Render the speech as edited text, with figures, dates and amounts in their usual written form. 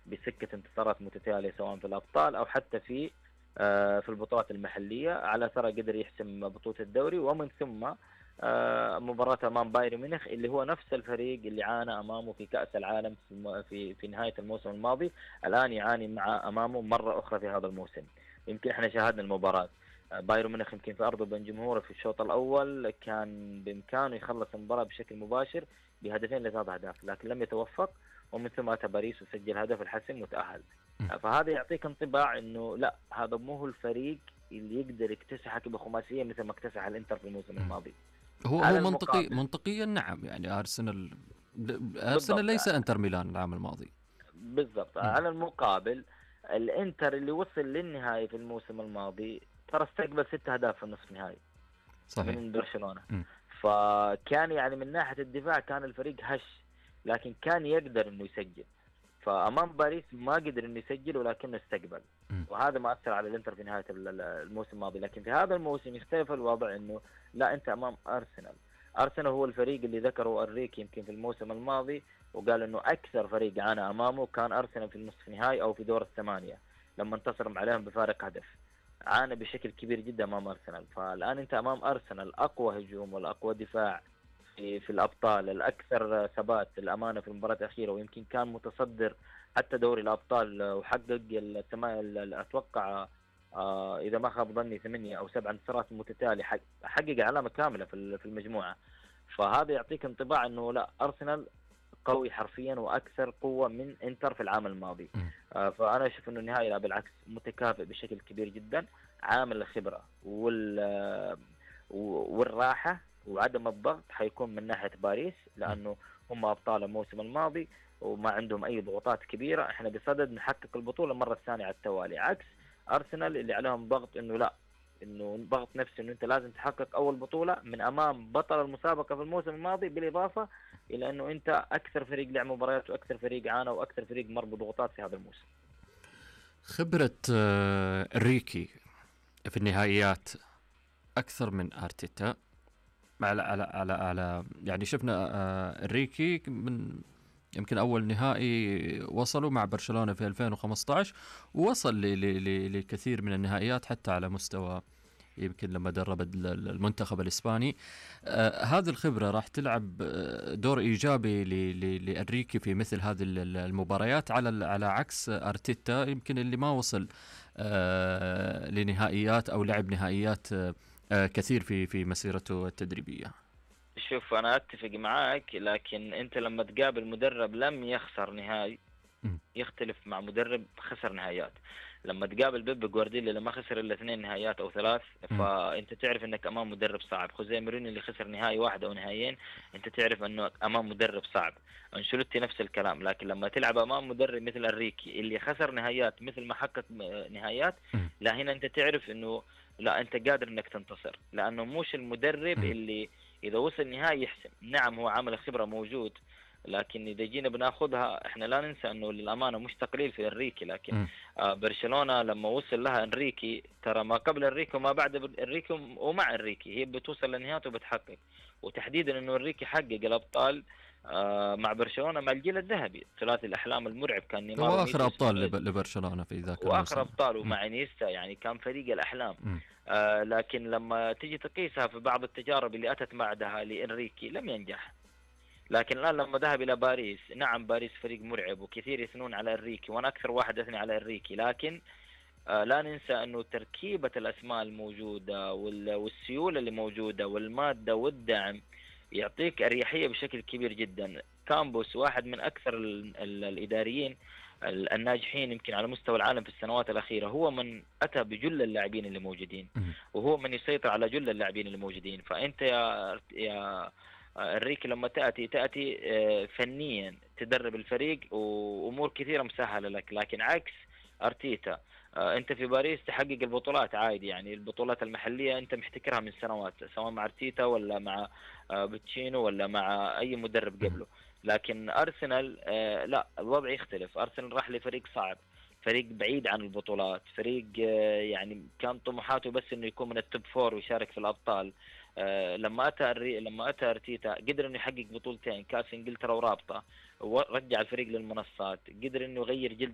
بسكة انتصارات متتالية سواء في الأبطال أو حتى في البطولات المحلية. على ثرى قدر يحسم بطولة الدوري، ومن ثم مباراة أمام بايرن ميونخ اللي هو نفس الفريق اللي عانى أمامه في كأس العالم في نهاية الموسم الماضي، الآن يعاني أمامه مرة أخرى في هذا الموسم. يمكن احنا شاهدنا المباراة، بايرن ميونخ يمكن في أرضه بين جمهوره في الشوط الأول كان بإمكانه يخلص المباراة بشكل مباشر بهدفين لثلاث أهداف، لكن لم يتوفق، ومن ثم أتى باريس وسجل هدف الحسم وتأهل. فهذا يعطيك انطباع إنه لا، هذا مو هو الفريق اللي يقدر يكتسحك بخماسية مثل ما اكتسح الإنتر في الموسم الماضي. هو على منطقي، المقابل، منطقيا نعم، يعني أرسنال بالضبط ليس انتر ميلان العام الماضي. بالضبط على المقابل الإنتر اللي وصل للنهائي في الموسم الماضي ترى استقبل 6 أهداف في النصف النهائي صحيح. من برشلونة. فكان يعني من ناحية الدفاع كان الفريق هش، لكن كان يقدر انه يسجل. فامام باريس ما قدر انه يسجل ولكنه استقبل، وهذا ما اثر على الانتر في نهاية الموسم الماضي. لكن في هذا الموسم يختلف الوضع، انه لا، انت امام ارسنال. ارسنال هو الفريق اللي ذكره انريكي يمكن في الموسم الماضي، وقال انه اكثر فريق عانى امامه كان ارسنال في النصف نهائي او في دور الثمانية لما انتصر عليهم بفارق هدف. عانى بشكل كبير جدا امام ارسنال. فالان انت امام ارسنال اقوى هجوم والاقوى دفاع في الابطال، الاكثر ثبات الامانه في المباراه الاخيره، ويمكن كان متصدر حتى دوري الابطال وحقق اتوقع اذا ما خاب ظني 8 أو 7 انتصارات متتاليه، حقق علامه كامله في المجموعه. فهذا يعطيك انطباع انه لا، ارسنال قوي حرفيا واكثر قوه من انتر في العام الماضي. فانا اشوف انه النهائي لا، بالعكس متكافئ بشكل كبير جدا. عامل الخبره والراحه وعدم الضغط حيكون من ناحيه باريس، لانه هم ابطال الموسم الماضي وما عندهم اي ضغوطات كبيره. احنا بصدد نحقق البطوله المره الثانيه على التوالي، عكس ارسنال اللي عليهم ضغط انه لا، انه ضغط نفسي انه انت لازم تحقق اول بطوله من امام بطل المسابقه في الموسم الماضي، بالاضافه الى انه انت اكثر فريق لعب مباريات واكثر فريق عانى واكثر فريق مر بضغوطات في هذا الموسم. خبرة ريكي في النهائيات أكثر من أرتيتا. على يعني شفنا ريكي من يمكن أول نهائي وصلوا مع برشلونة في 2015، ووصل لكثير من النهائيات حتى على مستوى يمكن لما درب المنتخب الإسباني. هذه الخبرة راح تلعب دور إيجابي لأنريكي في مثل هذه المباريات، على عكس أرتيتا يمكن اللي ما وصل لنهائيات أو لعب نهائيات كثير في مسيرته التدريبية. شوف أنا أتفق معاك، لكن أنت لما تقابل مدرب لم يخسر نهائي يختلف مع مدرب خسر نهائيات. لما تقابل بيب جوارديولا لما خسر الا 2 نهائيات او 3، فانت تعرف انك امام مدرب صعب. خوزيه مورينيو اللي خسر نهائي 1 أو نهائيين، انت تعرف انه امام مدرب صعب. انشيلوتي نفس الكلام. لكن لما تلعب امام مدرب مثل انريكي اللي خسر نهائيات مثل ما حقق نهائيات، لا، هنا انت تعرف انه لا، انت قادر انك تنتصر، لانه مش المدرب اللي اذا وصل نهائي يحسم. نعم هو عامل الخبرة موجود، لكن إذا جينا بناخذها احنا لا ننسى انه للامانه مش تقليل في انريكي، لكن برشلونه لما وصل لها انريكي، ترى ما قبل انريكي وما بعد انريكي ومع انريكي هي بتوصل للنهايات وبتحقق. وتحديدا انه انريكي حقق الابطال مع برشلونه مع الجيل الذهبي، ثلاثي الاحلام المرعب كان نيمار هو اخر وميسي ابطال لبرشلونه في ذاك الموسم، واخر ابطال ومع انيستا، يعني كان فريق الاحلام. لكن لما تيجي تقيسها في بعض التجارب اللي اتت بعدها لانريكي لم ينجح. لكن الآن لما ذهب إلى باريس، نعم باريس فريق مرعب وكثير يثنون على انريكي وأنا أكثر واحد أثني على انريكي، لكن لا ننسى أنه تركيبة الأسماء الموجودة والسيولة اللي موجودة والمادة والدعم يعطيك أريحية بشكل كبير جدا. كامبوس واحد من أكثر الإداريين الناجحين يمكن على مستوى العالم في السنوات الأخيرة، هو من أتى بجل اللاعبين اللي موجودين وهو من يسيطر على جل اللاعبين اللي موجودين. فأنت يا انريكي لما تأتي فنيا تدرب الفريق وأمور كثيرة مسهلة لك. لكن عكس أرتيتا، أنت في باريس تحقق البطولات عادي، يعني البطولات المحلية أنت محتكرها من سنوات، سواء مع أرتيتا ولا مع بوتشينو ولا مع أي مدرب قبله. لكن أرسنال لا، الوضع يختلف. أرسنال راح لفريق صعب، فريق بعيد عن البطولات، فريق يعني كان طموحاته بس انه يكون من التوب فور ويشارك في الابطال. لما اتى ارتيتا قدر انه يحقق بطولتين، كاس انجلترا ورابطه، ورجع الفريق للمنصات، قدر انه يغير جلد